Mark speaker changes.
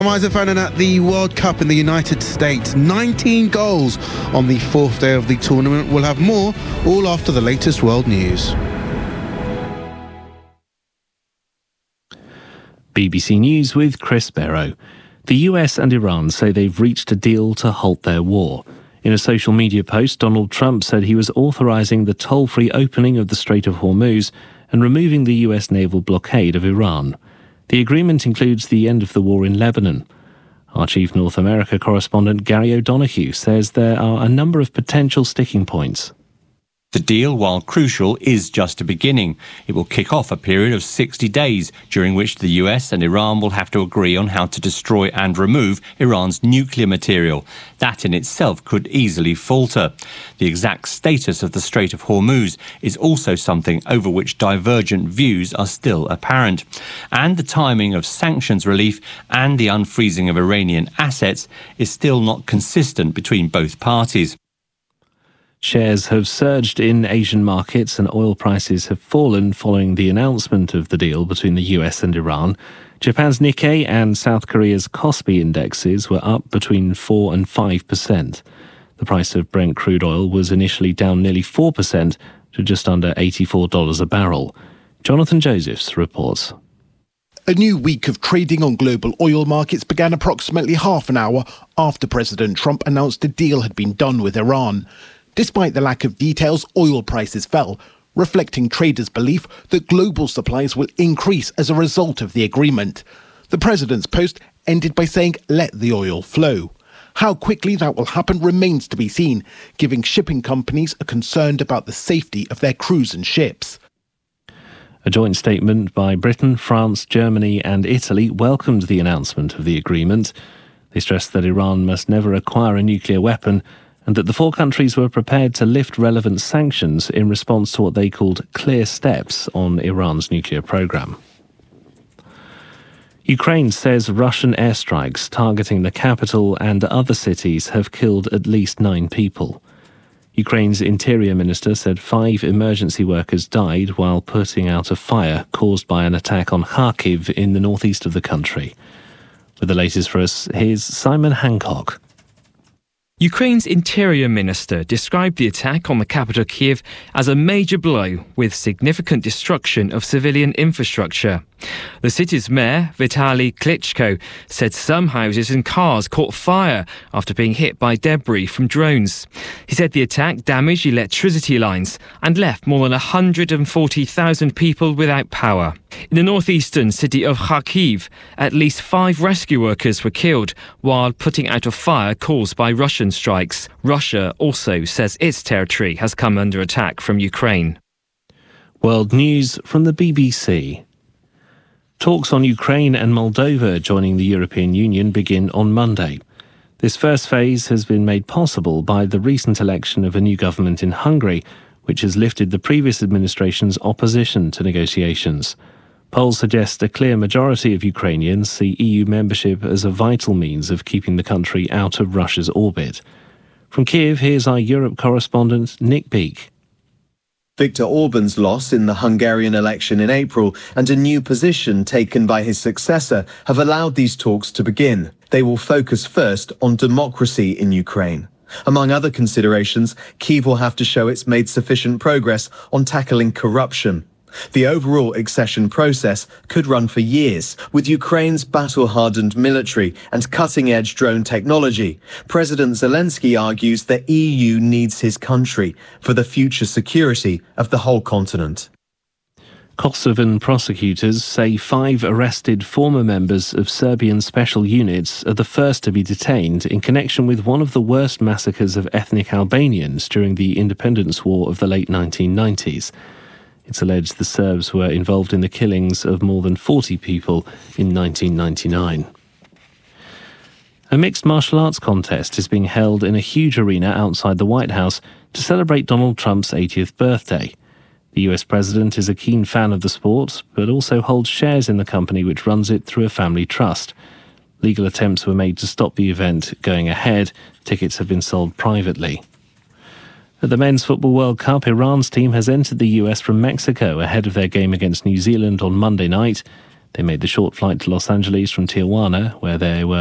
Speaker 1: I'm Isaac Fannin at the World Cup in the United States. 19 goals on the fourth day of the tournament. We'll have more all after the latest world news.
Speaker 2: BBC News with Chris Barrow. The US and Iran say they've reached a deal to halt their war. In a social media post, Donald Trump said he was authorising the toll-free opening of the Strait of Hormuz and removing the US naval blockade of Iran. The agreement includes the end of the war in Lebanon. Our chief North America correspondent Gary O'Donoghue says there are a number of potential sticking points.
Speaker 3: The deal, while crucial, is just a beginning. It will kick off a period of 60 days, during which the US and Iran will have to agree on how to destroy and remove Iran's nuclear material. That in itself could easily falter. The exact status of the Strait of Hormuz is also something over which divergent views are still apparent. And the timing of sanctions relief and the unfreezing of Iranian assets is still not consistent between both parties.
Speaker 2: Shares have surged in Asian markets and oil prices have fallen following the announcement of the deal between the US and Iran. Japan's Nikkei and South Korea's Kospi indexes were up between 4 and 5%. The price of Brent crude oil was initially down nearly 4% to just under $84 a barrel. Jonathan Josephs reports.
Speaker 4: A new week of trading on global oil markets began approximately half an hour after President Trump announced a deal had been done with Iran. Despite the lack of details, oil prices fell, reflecting traders' belief that global supplies will increase as a result of the agreement. The president's post ended by saying, "Let the oil flow." How quickly that will happen remains to be seen, given shipping companies are concerned about the safety of their crews and ships.
Speaker 2: A joint statement by Britain, France, Germany and Italy welcomed the announcement of the agreement. They stressed that Iran must never acquire a nuclear weapon and that the four countries were prepared to lift relevant sanctions in response to what they called clear steps on Iran's nuclear program. Ukraine says Russian airstrikes targeting the capital and other cities have killed at least 9 people. Ukraine's interior minister said 5 emergency workers died while putting out a fire caused by an attack on Kharkiv in the northeast of the country. With the latest for us, here's Simon Hancock.
Speaker 5: Ukraine's interior minister described the attack on the capital Kyiv as a major blow with significant destruction of civilian infrastructure. The city's mayor, Vitaly Klitschko, said some houses and cars caught fire after being hit by debris from drones. He said the attack damaged electricity lines and left more than 140,000 people without power. In the northeastern city of Kharkiv, at least 5 rescue workers were killed while putting out a fire caused by Russian strikes. Russia also says its territory has come under attack from Ukraine.
Speaker 2: World News from the BBC. Talks on Ukraine and Moldova joining the European Union begin on Monday. This first phase has been made possible by the recent election of a new government in Hungary, which has lifted the previous administration's opposition to negotiations. Polls suggest a clear majority of Ukrainians see EU membership as a vital means of keeping the country out of Russia's orbit. From Kyiv, here's our Europe correspondent Nick Beake.
Speaker 6: Viktor Orban's loss in the Hungarian election in April and a new position taken by his successor have allowed these talks to begin. They will focus first on democracy in Ukraine. Among other considerations, Kyiv will have to show it's made sufficient progress on tackling corruption. The overall accession process could run for years. With Ukraine's battle-hardened military and cutting-edge drone technology, President Zelensky argues the EU needs his country for the future security of the whole continent.
Speaker 2: Kosovan prosecutors say 5 arrested former members of Serbian special units are the first to be detained in connection with one of the worst massacres of ethnic Albanians during the independence war of the late 1990s. It's alleged the Serbs were involved in the killings of more than 40 people in 1999. A mixed martial arts contest is being held in a huge arena outside the White House to celebrate Donald Trump's 80th birthday. The US president is a keen fan of the sport, but also holds shares in the company which runs it through a family trust. Legal attempts were made to stop the event going ahead. Tickets have been sold privately. At the Men's Football World Cup, Iran's team has entered the US from Mexico ahead of their game against New Zealand on Monday night. They made the short flight to Los Angeles from Tijuana, where they were